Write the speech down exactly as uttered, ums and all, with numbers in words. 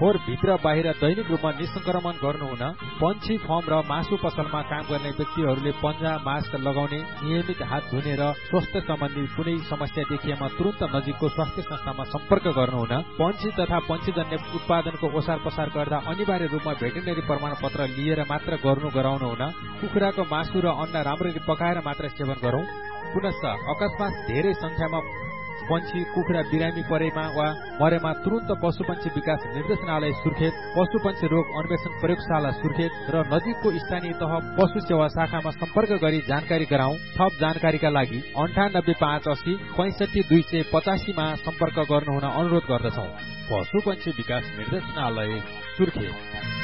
फोहोर भित्र बाहिर दैनिक रूपमा निसंक्रमण गर्नुहुन पन्छी फर्म र मासु पसलमा काम गर्ने व्यक्तिहरूले पन्जा मास्क लगाउने, नियमित हात धुने र स्वास्थ्य सम्बन्धी कुनै समस्या देखिएमा तुरन्त नजिकको स्वास्थ्य संस्थामा सम्पर्क गर्नुहुन, पन्छी तथा पन्छीजन्य उत्पादनको ओसार पसार गर्दा अनिवार्य रूपमा भेटेरिनरी प्रमाणपत्र लिएर मात्र गर्नु गराउनु हुन, कुखुराको मासु र अन्न राम्ररी पकाएर मात्र सेवन गरौं। पुनश्च अकस्मात धेरै संख्यामा पन्छी कुखुरा बिरामी परेमा वा मरेमा तुरन्त पशुपन्छी विकास निर्देशनालय सुर्खेत, पशुपन्छी रोग अन्वेषण प्रयोगशाला सुर्खेत र नजिकको स्थानीय तह पशु सेवा शाखामा सम्पर्क गरी जानकारी गराउँ। थप जानकारीका लागि अन्ठानब्बे पाँच अस्सी पैंसठी दुई सय पचासीमा सम्पर्क गर्नुहुन अनुरोध गर्दछौ। पशुपन्छी विकास निर्देशनालय सुर्खेत।